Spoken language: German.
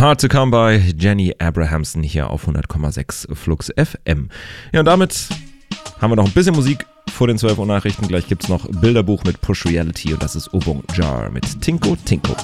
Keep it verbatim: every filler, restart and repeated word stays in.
Hard to Come by Jenny Abrahamson hier auf hundert Komma sechs Flux F M. Ja, und damit haben wir noch ein bisschen Musik vor den zwölf Uhr Nachrichten. Gleich gibt's noch Bilderbuch mit Push Reality und das ist Obong Jar mit Tinko Tinko.